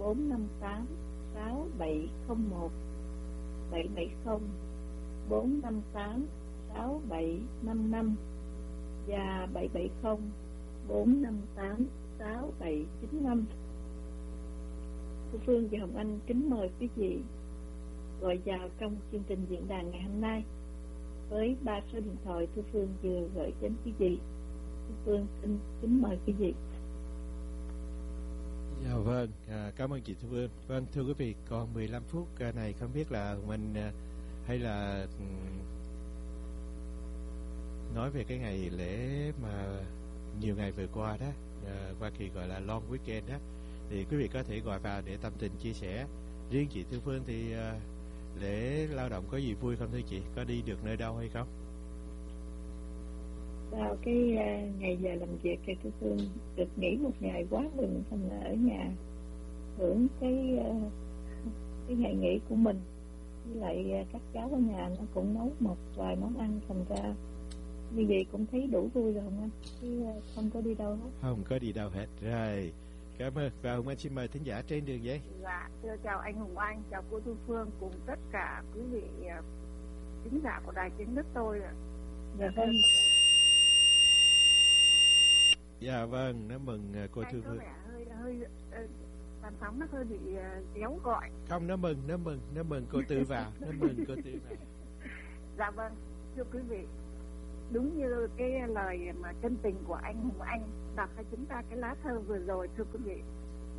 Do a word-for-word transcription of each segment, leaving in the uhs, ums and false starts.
bốn năm tám sáu bảy không một bảy bảy không, bốn năm tám sáu bảy năm năm và bảy bảy không bốn năm tám sáu bảy chín năm. Cô Phương và Hồng Anh kính mời quý vị gọi vào trong chương trình diễn đàn ngày hôm nay với ba số điện thoại Thu Phương vừa gửi đến quý vị. Thu Phương xin kính mời quý vị. Dạ vâng, à, cảm ơn chị Thu Phương. Vâng, thưa quý vị, còn mười lăm phút này không biết là mình hay là nói về cái ngày lễ mà nhiều ngày vừa qua đó, à, Hoa Kỳ gọi là long weekend đó, thì quý vị có thể gọi vào để tâm tình chia sẻ. Riêng chị Thu Phương thì à, lễ lao động có gì vui không thưa chị? Có đi được nơi đâu hay không? Sau cái uh, ngày giờ làm việc thì Thu Phương được nghỉ một ngày quá mừng, thành là ở nhà hưởng cái uh, cái ngày nghỉ của mình. Với lại uh, các cháu ở nhà nó cũng nấu một vài món ăn, thành ra như vậy cũng thấy đủ vui rồi không anh? Chứ uh, không có đi đâu hết. Không có đi đâu hết. Rồi, cảm ơn. Và Hồng Anh xin mời thính giả trên đường dây. Dạ, thưa chào anh Hùng Anh, chào cô Thu Phương cùng tất cả quý vị uh, thính giả của đài tiếng nước tôi ạ. Dạ vâng. Dạ vâng, nó mừng cô Thu Phương. Hơi hơi tàn sóng nó hơi bị kéo gọi. Không, nó mừng, nó mừng, nó mừng cô Tư vào, nó mừng cô Tư vào. Dạ vâng, thưa quý vị, đúng như cái lời mà chân tình của anh Hùng Anh đọc cho chúng ta cái lá thơ vừa rồi, thưa quý vị.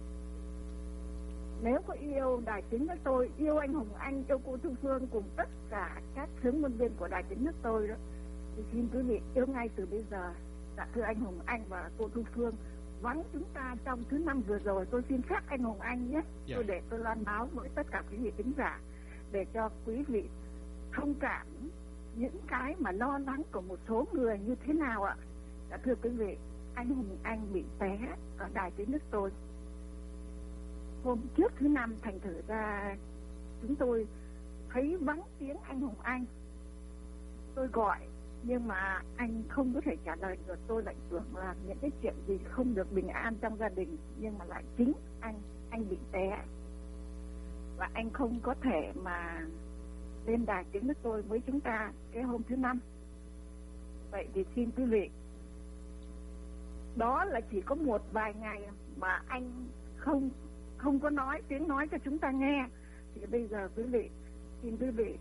Nếu có yêu đài tiếng nước tôi, yêu anh Hùng Anh, yêu cô Thu Phương cùng tất cả các hướng ngôn viên của đài tiếng nước tôi đó, thì xin quý vị yêu ngay từ bây giờ. Dạ thưa anh Hùng Anh và cô Thu Phương, vắng chúng ta trong thứ năm vừa rồi, tôi xin phép anh Hùng Anh nhé, yeah. tôi để tôi loan báo với tất cả quý vị thính giả để cho quý vị thông cảm những cái mà lo lắng của một số người như thế nào ạ. Dạ thưa quý vị, anh Hùng Anh bị té ở đài tiếng nước tôi hôm trước thứ năm, thành thử ra chúng tôi thấy vắng tiếng anh Hùng Anh. Tôi gọi nhưng mà anh không có thể trả lời được. Tôi lại tưởng là những cái chuyện gì không được bình an trong gia đình, nhưng mà lại chính anh anh bị té và anh không có thể mà lên đài tiếng nước tôi với chúng ta cái hôm thứ năm. Vậy thì xin quý vị, đó là chỉ có một vài ngày mà anh không không có nói tiếng nói cho chúng ta nghe, thì bây giờ quý vị, xin quý vị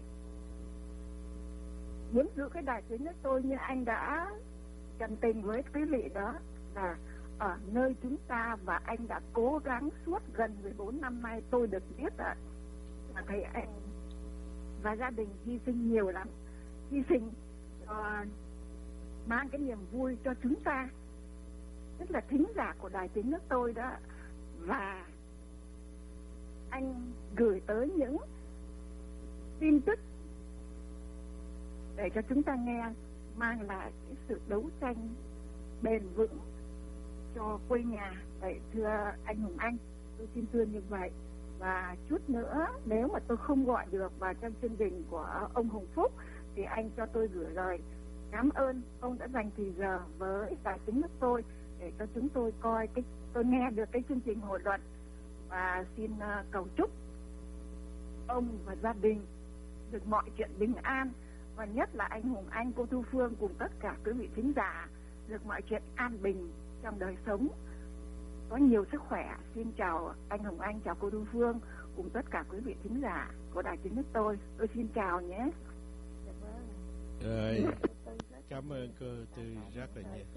muốn giữ cái đài tiếng nước tôi như anh đã chân tình với quý vị đó, là ở nơi chúng ta, và anh đã cố gắng suốt gần mười bốn năm nay. Tôi được biết là, là thấy anh và gia đình hy sinh nhiều lắm, hy sinh uh, mang cái niềm vui cho chúng ta, tức là thính giả của đài tiếng nước tôi đó. Và anh gửi tới những tin tức để cho chúng ta nghe, mang lại cái sự đấu tranh bền vững cho quê nhà. Vậy thưa anh Hùng Anh, tôi xin thưa như vậy. Và chút nữa nếu mà tôi không gọi được vào trong chương trình của ông Hùng Phúc thì anh cho tôi gửi lời cảm ơn ông đã dành thời giờ với đài tiếng nước tôi để cho chúng tôi coi cái tôi nghe được cái chương trình hội luận. Và xin uh, cầu chúc ông và gia đình được mọi chuyện bình an, và nhất là anh Hùng Anh, cô Thu Phương cùng tất cả quý vị thính giả được mọi chuyện an bình trong đời sống, có nhiều sức khỏe. Xin chào anh Hùng Anh, chào cô Thu Phương cùng tất cả quý vị thính giả của đài tiếng nước tôi. Tôi xin chào nhé. Rồi, cảm ơn cô Tư rất là nhiều.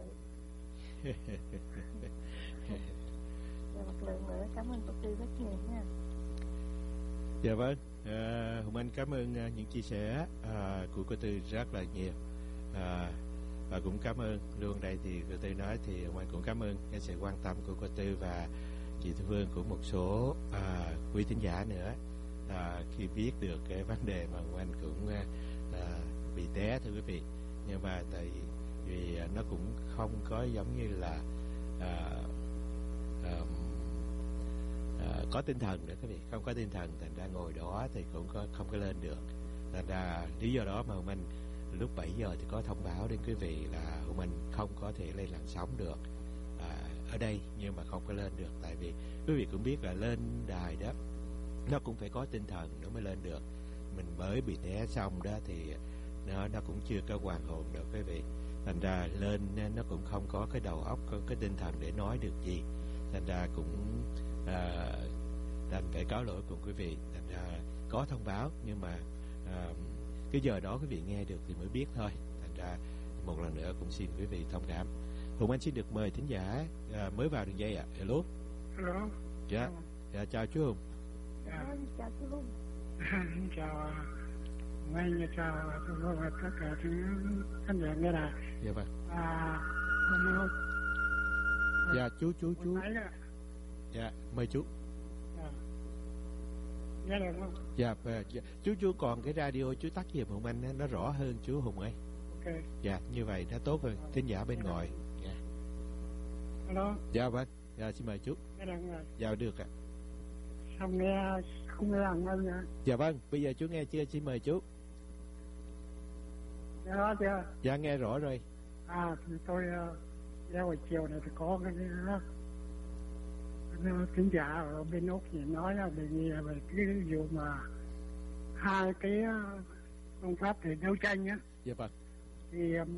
Một lần nữa cảm ơn cô Tư rất nhiều nha. Dạ vâng, à, Hùng Anh cảm ơn uh, những chia sẻ uh, của cô Tư rất là nhiều, à, và cũng cảm ơn luôn đây thì cô Tư nói thì Hùng Anh cũng cảm ơn cái sự quan tâm của cô Tư và chị Thu Phương, của một số uh, quý thính giả nữa uh, khi biết được cái vấn đề mà Hùng Anh cũng uh, uh, bị té thưa quý vị. Nhưng mà tại vì uh, nó cũng không có giống như là uh, uh, À, có tinh thần nữa quý vị, không có tinh thần thành ra ngồi đó thì cũng có, không có lên được. Thành ra lý do đó mà Hùng Anh lúc bảy giờ thì có thông báo đến quý vị là Hùng Anh không có thể lên làn sóng được à, ở ở đây nhưng mà không có lên được. Tại vì quý vị cũng biết là lên đài đó nó cũng phải có tinh thần nó mới lên được. Mình mới bị té xong đó thì nó nó cũng chưa có hoàn hồn được quý vị. Thành ra lên nó cũng không có cái đầu óc, có cái tinh thần để nói được gì. Thành ra cũng à, đành phải cáo lỗi cùng quý vị. Thành ra có thông báo nhưng mà à, cái giờ đó quý vị nghe được thì mới biết thôi. Thành ra một lần nữa cũng xin quý vị thông cảm. Hùng Anh xin được mời thính giả à, mới vào đường dây ạ. À. Hello. Hello. Dạ. Dạ chào chú Hùng. Dạ, chào chú Hùng. Chào anh, chào tất cả những khán giả nghe đài. Dạ vâng. À, hôm Dạ chú chú chú. Dạ mời chú. À, nghe được không? Dạ, dạ chú chú còn cái radio chú tắt giùm Hùng Anh nó rõ hơn chú Hùng ơi. Ok. Dạ như vậy nó tốt hơn thính giả bên ngoài. Dạ. Hello. Dạ vâng. Dạ xin mời chú. Nghe được rồi. Dạ được ạ. Không nghe, không nghe làm ơn nha. Dạ vâng, bây giờ chú nghe chưa? Xin mời chú. Nghe rõ chưa? Dạ nghe rõ rồi. À thì tôi ra uh, buổi chiều này thì có cái đó. Thính giả ở bên Úc thì nói là đề nghị về cái vụ mà hai cái phương pháp để đấu tranh á. Dạ vâng. Thì um,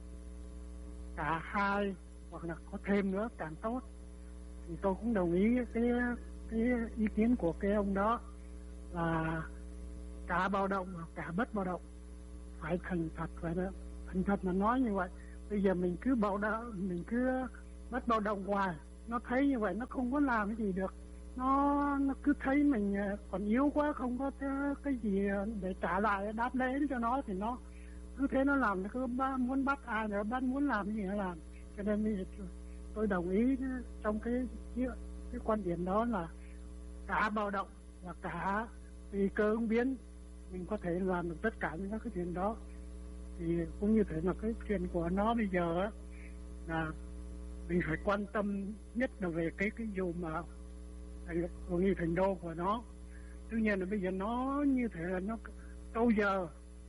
cả hai hoặc là có thêm nữa càng tốt. Thì tôi cũng đồng ý cái cái ý kiến của cái ông đó là cả bạo động và cả bất bạo động phải thành thật, phải đó thành thật mà nói như vậy. Bây giờ mình cứ bạo động, mình cứ bất bạo động hoài, nó thấy như vậy nó không có làm cái gì được, nó nó cứ thấy mình còn yếu quá, không có cái gì để trả lại đáp lễ cho nó thì nó cứ thế nó làm, nó cứ muốn bắt ai nữa, bắt muốn làm gì nó làm. Cho nên tôi đồng ý trong cái cái quan điểm đó là cả bạo động và cả tùy cơ ứng biến mình có thể làm được tất cả những cái chuyện đó. Thì cũng như thế là cái chuyện của nó bây giờ á, là mình phải quan tâm nhất là về cái cái vụ mà hội nghị thành đô của nó. Tuy nhiên là bây giờ nó như thế là nó câu giờ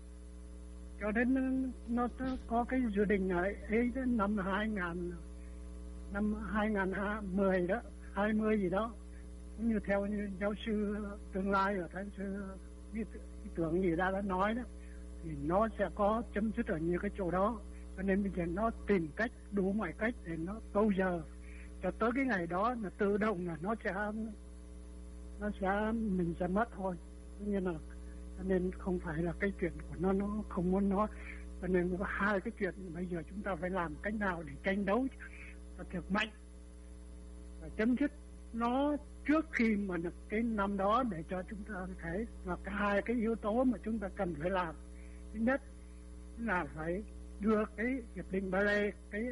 cho đến nó, nó có cái dự định ấy, ấy đến năm hai nghìn năm hai nghìn mười đó, hai mươi gì đó, cũng như theo như giáo sư tương lai và giáo sư ý tưởng gì đã đã nói đó, thì nó sẽ có chấm dứt ở nhiều cái chỗ đó. Cho nên bây giờ nó tìm cách, đủ mọi cách để nó câu giờ cho tới cái ngày đó là tự động là nó sẽ nó sẽ mình sẽ mất thôi. Tất nhiên là cho nên không phải là cái chuyện của nó nó không muốn nói. Cho nên có hai cái chuyện bây giờ chúng ta phải làm cách nào để tranh đấu cho thật mạnh và chấm dứt nó trước khi mà cái năm đó, để cho chúng ta thấy là cái hai cái yếu tố mà chúng ta cần phải làm. Thứ nhất là phải đưa cái hiệp định Ba Lê, cái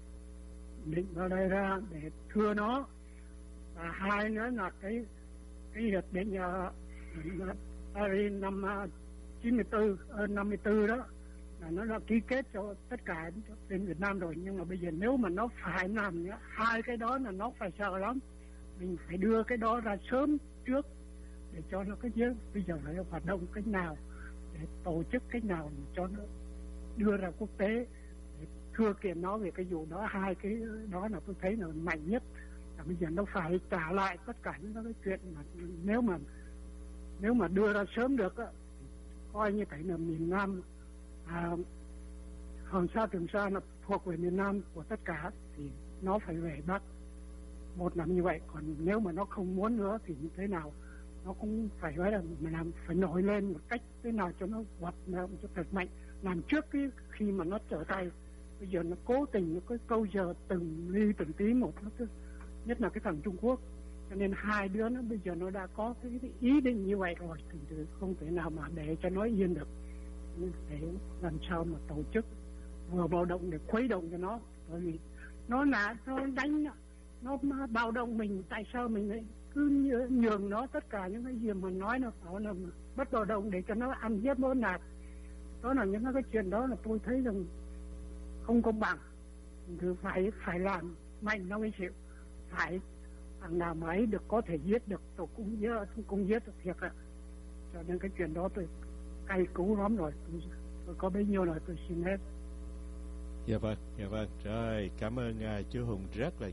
định Ba Lê ra để thưa nó, và hai nữa là cái cái hiệp định uh, Paris năm chín mươi tư, năm mươi tư đó là nó đã ký kết cho tất cả bên Việt Nam rồi. Nhưng mà bây giờ nếu mà nó phải làm nữa, hai cái đó là nó phải sợ lắm. Mình phải đưa cái đó ra sớm trước để cho nó cái chứ bây giờ phải hoạt động cách nào, để tổ chức cách nào cho nó đưa ra quốc tế để thưa kiện nó về cái vụ đó. Hai cái đó là tôi thấy là mạnh nhất. Là bây giờ nó phải trả lại tất cả những cái chuyện mà nếu mà nếu mà đưa ra sớm được á, coi như thế là miền Nam, à, Hoàng Sa Trường Sa là thuộc về miền Nam của tất cả, thì nó phải về Bắc. Một là như vậy. Còn nếu mà nó không muốn nữa thì như thế nào nó cũng phải nói là mình làm phải nổi lên một cách thế nào cho nó hoạt, cho thật mạnh, làm trước cái khi mà nó trở tay. Bây giờ nó cố tình nó có câu giờ từng ly từng tí một, nó cứ, nhất là cái thằng Trung Quốc. Cho nên hai đứa nó bây giờ nó đã có cái, cái ý định như vậy rồi thì không thể nào mà để cho nó yên được. Để làm sao mà tổ chức vừa bạo động để khuấy động cho nó, bởi vì nó là nó đánh nó bạo động mình, tại sao mình lại cứ nhường nó tất cả những cái gì mà nói nó phải là bất bạo động để cho nó ăn hiếp nó nạt. Đó là những cái chuyện đó là tôi thấy rằng không công bằng. Thì phải phải làm mạnh nó mới chịu. Phải thằng nào mà ấy được có thể giết được tôi cũng giết, cũng giết được thiệt ạ. Cho nên cái chuyện đó tôi cay cú lắm rồi. Tôi, tôi có bấy nhiêu rồi tôi xin hết. Dạ vâng, dạ vâng. Rồi, cảm ơn uh, chú Hùng rất là nhiều.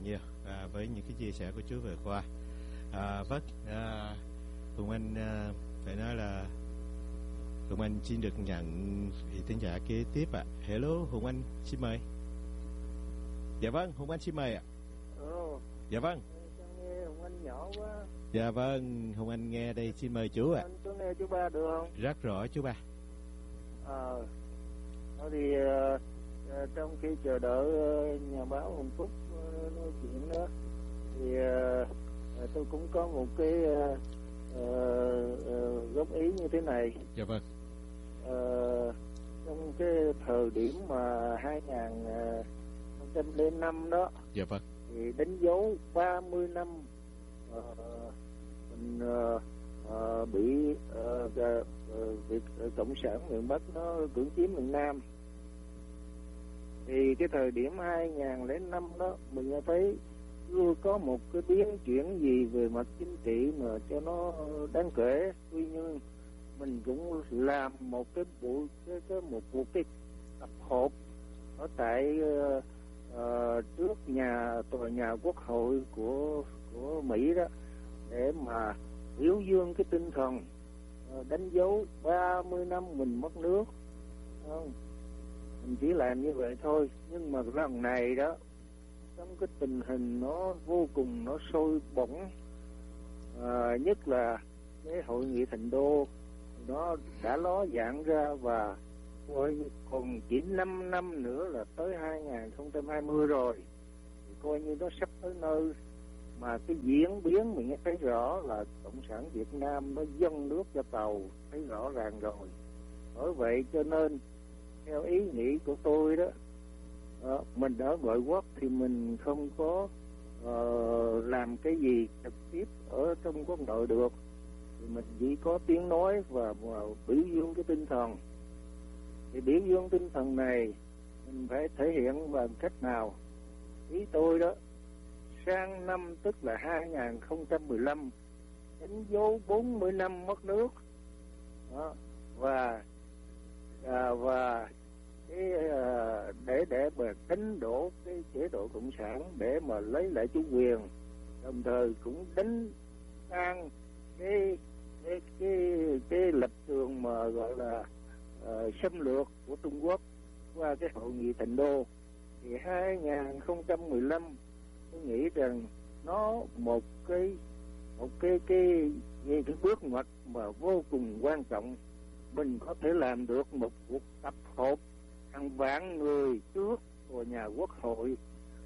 à, với những cái chia sẻ của chú vừa qua. À, vâng, à, Hùng Anh à, phải nói là Hùng Anh xin được nhận vị thính giả kế tiếp ạ. À. Hello, Hùng Anh xin mời. Dạ vâng, Hùng Anh xin mời ạ. Ồ. Dạ vâng. Nghe Hùng Anh nhỏ quá. Dạ vâng, Hùng Anh nghe đây, xin mời chú ạ. À. Anh có nghe chú Ba được không? Rất rõ chú Ba. Ờ. À, thì uh, uh, trong khi chờ đợi uh, nhà báo Hùng Phúc uh, nói chuyện đó, thì uh, uh, tôi cũng có một cái uh, uh, uh, góp ý như thế này. Dạ vâng. Uh, trong cái thời điểm mà hai nghìn không trăm lẻ năm đó. Dạ vâng. Thì đánh dấu ba mươi năm uh, mình uh, uh, bị uh, uh, việc cộng sản miền Bắc nó cưỡng chiếm miền Nam. Thì cái thời điểm hai nghìn lẻ năm đó mình nghe thấy chưa có một cái biến chuyển gì về mặt chính trị mà cho nó đáng kể. Tuy nhiên mình cũng làm một cái buổi cái, cái một cuộc cái tập họp ở tại uh, uh, trước nhà tòa nhà Quốc hội của của Mỹ đó, để mà biểu dương cái tinh thần uh, đánh dấu ba mươi năm mình mất nước. Không, mình chỉ làm như vậy thôi. Nhưng mà lần này đó, trong cái tình hình nó vô cùng nó sôi bỏng, uh, nhất là cái hội nghị Thành Đô nó đã ló dạng ra, và còn chỉ năm năm nữa là tới hai nghìn không trăm hai mươi rồi, thì coi như nó sắp tới nơi. Mà cái diễn biến mình nghe thấy rõ là cộng sản Việt Nam nó dâng nước cho tàu, thấy rõ ràng rồi. Bởi vậy cho nên theo ý nghĩ của tôi đó, đó mình ở ngoại quốc thì mình không có uh, làm cái gì trực tiếp ở trong quốc nội được, thì mình chỉ có tiếng nói và, và biểu dương cái tinh thần. Thì biểu dương tinh thần này mình phải thể hiện bằng cách nào? Ý tôi đó, sang năm tức là hai nghìn không trăm mười lăm đánh dấu bốn mươi năm mất nước đó, và à, và cái à, để để mà đánh đổ cái chế độ cộng sản để mà lấy lại chủ quyền, đồng thời cũng đánh tan cái cái cái cái lập trường mà gọi là uh, xâm lược của Trung Quốc qua cái hội nghị Thành Đô. Thì hai nghìn không trăm mười lăm tôi nghĩ rằng nó một cái một cái cái cái, cái bước ngoặt mà vô cùng quan trọng. Mình có thể làm được một cuộc tập họp hàng vạn người trước của nhà Quốc hội,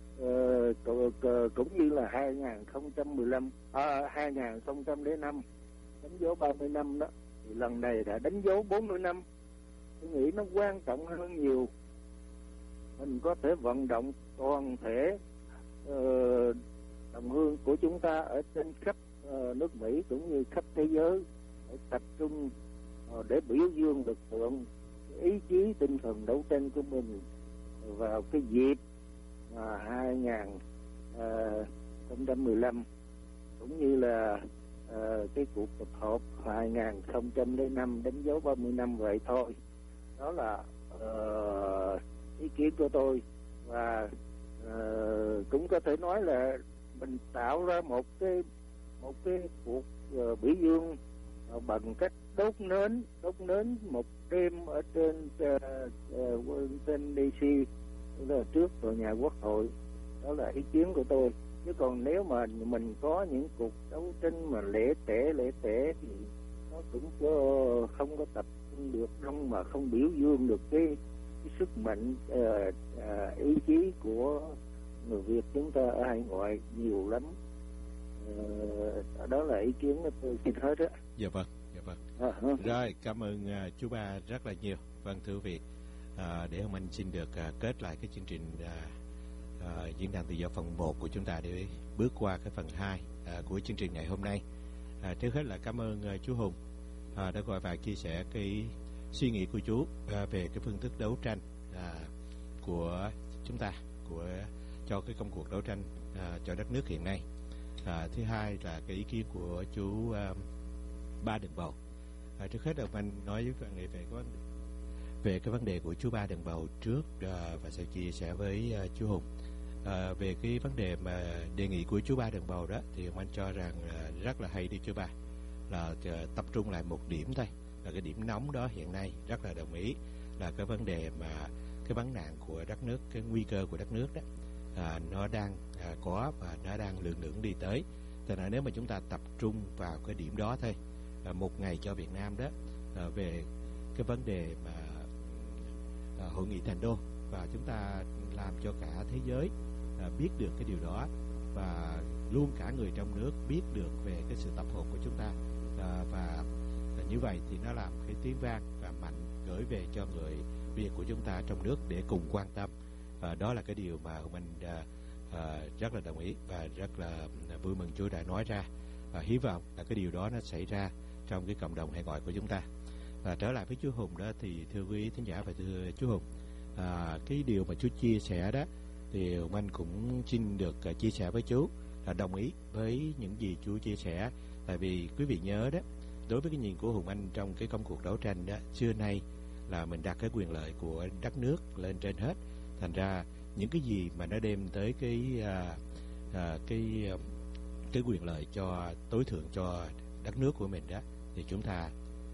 uh, cũng như là hai nghìn không trăm mười lăm à, hai nghìn không trăm lẻ năm đánh dấu ba mươi năm đó, thì lần này đã đánh dấu bốn mươi năm. Tôi nghĩ nó quan trọng hơn nhiều. Mình có thể vận động toàn thể uh, đồng hương của chúng ta ở trên khắp uh, nước Mỹ cũng như khắp thế giới để tập trung uh, để biểu dương lực lượng, ý chí, tinh thần đấu tranh của mình vào cái dịp mà hai nghìn không trăm mười lăm, cũng như là uh, cái cuộc tập họp hai nghìn không trăm lẻ năm đánh dấu ba mươi năm vậy thôi. Đó là uh, ý kiến của tôi. Và uh, cũng có thể nói là mình tạo ra một cái một cái cuộc uh, biểu dương uh, bằng cách đốt nến đốt nến một đêm ở trên uh, uh, Washington đê xê, là trước tòa nhà Quốc hội. Đó là ý kiến của tôi. Chứ còn nếu mà mình có những cuộc đấu tranh mà lẻ tẻ lẻ tẻ thì nó cũng có, không có tập trung được đông, mà không biểu dương được cái, cái sức mạnh uh, uh, ý chí của người Việt chúng ta ở hải ngoại nhiều lắm. Uh, đó là ý kiến của tôi xin hết á. Dạ vâng, dạ vâng. À, rồi cảm ơn uh, chú Ba rất là nhiều. Vâng, thưa quý vị, uh, để hôm anh xin được uh, kết lại cái chương trình uh, uh, diễn đàn tự do phần một của chúng ta để bước qua cái phần hai uh, của chương trình ngày hôm nay. Uh, trước hết là cảm ơn uh, chú Hùng uh, đã gọi và chia sẻ cái suy nghĩ của chú uh, về cái phương thức đấu tranh uh, của chúng ta, của cho cái công cuộc đấu tranh uh, cho đất nước hiện nay. À, thứ hai là cái ý kiến của chú uh, Ba Đường Bầu. À, trước hết là mình nói với các người về cái về cái vấn đề của chú Ba Đường Bầu trước uh, và sẽ chia sẻ với uh, chú Hùng. à, về cái vấn đề mà đề nghị của chú Ba Đường Bầu đó, thì ông anh cho rằng là rất là hay đi chú Ba, là tập trung lại một điểm thôi, là cái điểm nóng đó hiện nay rất là đồng ý, là cái vấn đề mà cái vấn nạn của đất nước, cái nguy cơ của đất nước đó, à, nó đang à, có và nó đang lưỡng lưỡng đi tới. Thế là nếu mà chúng ta tập trung vào cái điểm đó thôi, à, một ngày cho Việt Nam đó, à, về cái vấn đề mà à, hội nghị Thành Đô, và chúng ta làm cho cả thế giới à, biết được cái điều đó, và luôn cả người trong nước biết được về cái sự tập hợp của chúng ta, à, và à, như vậy thì nó làm cái tiếng vang và mạnh gửi về cho người Việt của chúng ta trong nước để cùng quan tâm. À, đó là cái điều mà Hùng Anh à, à, rất là đồng ý và rất là vui mừng chú đã nói ra, và hy vọng là cái điều đó nó xảy ra trong cái cộng đồng hải ngoại của chúng ta. Và trở lại với chú Hùng đó, thì thưa quý thính giả và thưa chú Hùng, à, cái điều mà chú chia sẻ đó thì Hùng Anh cũng xin được uh, chia sẻ với chú, là đồng ý với những gì chú chia sẻ. Tại vì quý vị nhớ đó, đối với cái nhìn của Hùng Anh trong cái công cuộc đấu tranh đó, xưa nay là mình đặt cái quyền lợi của đất nước lên trên hết. Thành ra những cái gì mà nó đem tới cái à, à, cái cái quyền lợi cho tối thượng cho đất nước của mình đó, thì chúng ta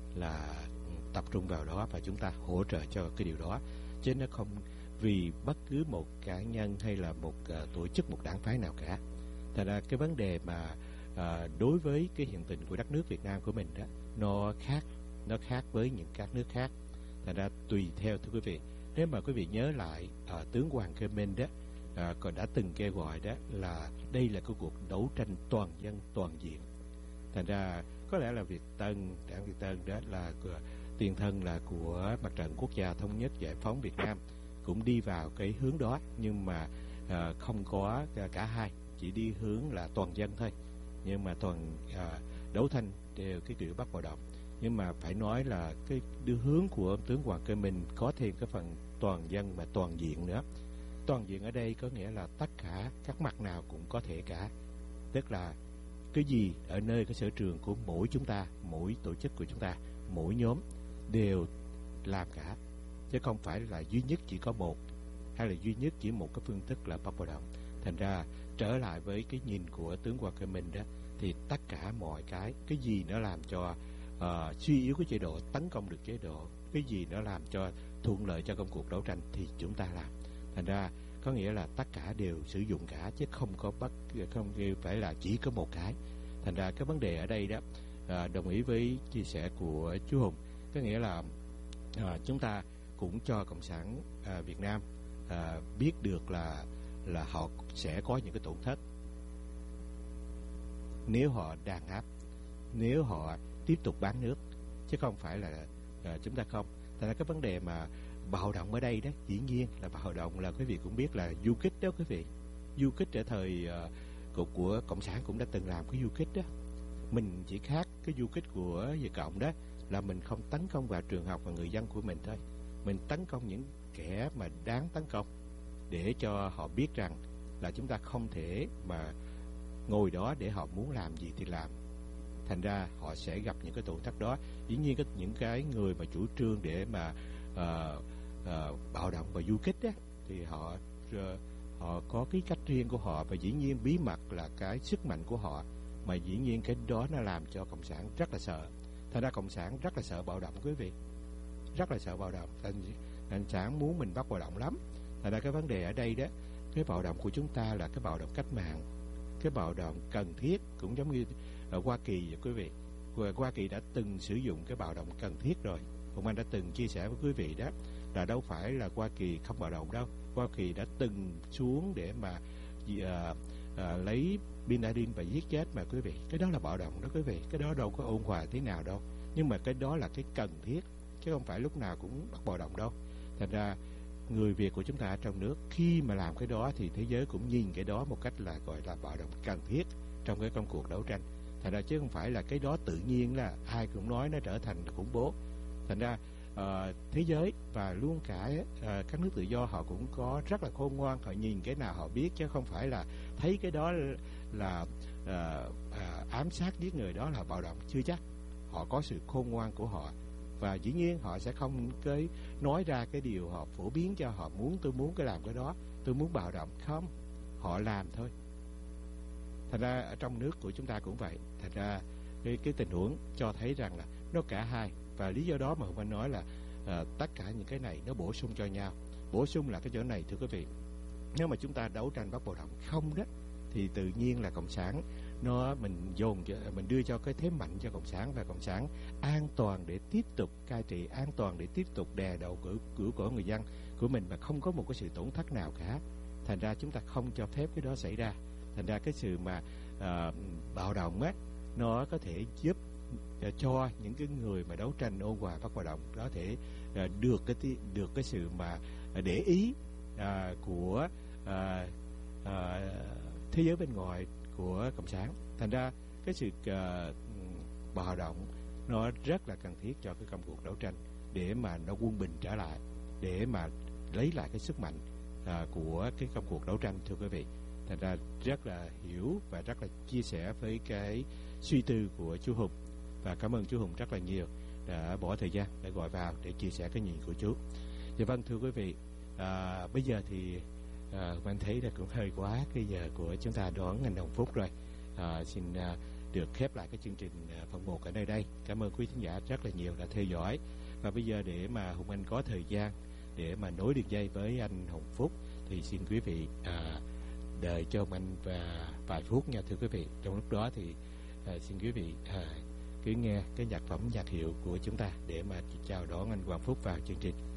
là tập trung vào đó và chúng ta hỗ trợ cho cái điều đó, chứ nó không vì bất cứ một cá nhân hay là một uh, tổ chức, một đảng phái nào cả. Thành ra cái vấn đề mà uh, đối với cái hiện tình của đất nước Việt Nam của mình đó, nó khác, nó khác với những các nước khác. Thành ra tùy theo, thưa quý vị, nếu mà quý vị nhớ lại uh, tướng Hoàng Cơ Minh đó uh, còn đã từng kêu gọi đó là đây là cái cuộc đấu tranh toàn dân toàn diện. Thành ra có lẽ là Việt Tân, đảng Việt Tân đó là của, tiền thân là của Mặt trận Quốc gia Thống nhất Giải phóng Việt Nam, cũng đi vào cái hướng đó, nhưng mà uh, không có cả hai, chỉ đi hướng là toàn dân thôi, nhưng mà toàn uh, đấu tranh đều cái kiểu bắt bạo động. Nhưng mà phải nói là cái đưa hướng của tướng Hoàng Cơ Minh có thêm cái phần toàn dân và toàn diện nữa. Toàn diện ở đây có nghĩa là tất cả các mặt nào cũng có thể cả, tức là cái gì ở nơi cái sở trường của mỗi chúng ta, mỗi tổ chức của chúng ta, mỗi nhóm đều làm cả, chứ không phải là duy nhất chỉ có một, hay là duy nhất chỉ một cái phương thức là bắt bạo động. Thành ra trở lại với cái nhìn của tướng Hoàng Cơ Minh đó, thì tất cả mọi cái, cái gì nó làm cho uh, suy yếu cái chế độ, tấn công được chế độ, cái gì nó làm cho thuận lợi cho công cuộc đấu tranh thì chúng ta làm. Thành ra có nghĩa là tất cả đều sử dụng cả, chứ không có bất không phải là chỉ có một cái. Thành ra cái vấn đề ở đây đó, à, đồng ý với chia sẻ của chú Hùng, có nghĩa là à, chúng ta cũng cho Cộng sản à, Việt Nam à, biết được là là họ sẽ có những cái tổn thất nếu họ đàn áp, nếu họ tiếp tục bán nước, chứ không phải là à, chúng ta không. Thành ra cái vấn đề mà bạo động ở đây đó, dĩ nhiên là bạo động là quý vị cũng biết là du kích đó quý vị. Du kích ở thời uh, của, của Cộng sản cũng đã từng làm cái du kích đó. Mình chỉ khác cái du kích của Việt Cộng đó là mình không tấn công vào trường học và người dân của mình thôi. Mình tấn công những kẻ mà đáng tấn công, để cho họ biết rằng là chúng ta không thể mà ngồi đó để họ muốn làm gì thì làm. Thành ra họ sẽ gặp những cái tổn thất đó. Dĩ nhiên cái, những cái người mà chủ trương để mà uh, uh, bạo động và du kích đó, thì họ uh, họ có cái cách riêng của họ, và dĩ nhiên bí mật là cái sức mạnh của họ, mà dĩ nhiên cái đó nó làm cho Cộng sản rất là sợ. Thành ra Cộng sản rất là sợ bạo động quý vị, rất là sợ bạo động. Cộng sản muốn mình bắt bạo động lắm. Thành ra cái vấn đề ở đây đó, cái bạo động của chúng ta là cái bạo động cách mạng, cái bạo động cần thiết, cũng giống như ở Hoa Kỳ vậy quý vị. Hoa Kỳ đã từng sử dụng cái bạo động cần thiết rồi. Ông anh đã từng chia sẻ với quý vị đó, là đâu phải là Hoa Kỳ không bạo động đâu. Hoa Kỳ đã từng xuống để mà à, à, lấy Bin Laden và giết chết mà quý vị. Cái đó là bạo động đó quý vị. Cái đó đâu có ôn hòa thế nào đâu. Nhưng mà cái đó là cái cần thiết, chứ không phải lúc nào cũng bắt bạo động đâu. Thành ra người Việt của chúng ta ở trong nước khi mà làm cái đó thì thế giới cũng nhìn cái đó một cách là gọi là bạo động cần thiết trong cái công cuộc đấu tranh. Thành ra chứ không phải là cái đó tự nhiên là ai cũng nói nó trở thành khủng bố. Thành ra uh, thế giới và luôn cả uh, các nước tự do họ cũng có rất là khôn ngoan, họ nhìn cái nào họ biết, chứ không phải là thấy cái đó là uh, uh, ám sát giết người đó là bạo động, chưa chắc. Họ có sự khôn ngoan của họ, và dĩ nhiên họ sẽ không cái nói ra cái điều họ phổ biến cho họ muốn, tôi muốn cái làm cái đó, tôi muốn bạo động. Không, họ làm thôi. Thành ra ở trong nước của chúng ta cũng vậy. Thành ra cái, cái tình huống cho thấy rằng là nó cả hai. Và lý do đó mà Hùng Anh nói là à, tất cả những cái này nó bổ sung cho nhau. Bổ sung là cái chỗ này thưa quý vị. Nếu mà chúng ta đấu tranh bắt bạo động không đó, thì tự nhiên là Cộng sản nó mình dồn mình đưa cho cái thế mạnh cho Cộng sản, và Cộng sản an toàn để tiếp tục cai trị, an toàn để tiếp tục đè đầu cửa cửa của người dân của mình mà không có một cái sự tổn thất nào cả. Thành ra chúng ta không cho phép cái đó xảy ra. Thành ra cái sự mà à, bạo động á, nó có thể giúp à, cho những cái người mà đấu tranh ôn hòa bắt bạo động có thể à, được cái được cái sự mà à, để ý à, của à, à, thế giới bên ngoài của Cộng sản. Thành ra cái sự uh, bạo động nó rất là cần thiết cho cái công cuộc đấu tranh để mà nó quân bình trở lại, để mà lấy lại cái sức mạnh uh, của cái công cuộc đấu tranh thưa quý vị. Thành ra rất là hiểu và rất là chia sẻ với cái suy tư của chú Hùng, và cảm ơn chú Hùng rất là nhiều đã bỏ thời gian để gọi vào để chia sẻ cái nhìn của chú. Dạ vâng thưa quý vị, à, bây giờ thì à, anh thấy là cũng hơi quá cái giờ của chúng ta đón anh Hồng Phúc rồi. À, xin à, được khép lại cái chương trình à, phần một ở nơi đây. Cảm ơn quý khán giả rất là nhiều đã theo dõi. Và bây giờ để mà Hùng Anh có thời gian để mà nối đường dây với anh Hồng Phúc thì xin quý vị à, đợi cho Hùng Anh và vài phút nha thưa quý vị. Trong lúc đó thì à, xin quý vị à, cứ nghe cái nhạc phẩm nhạc hiệu của chúng ta để mà chào đón anh Hoàng Phúc vào chương trình.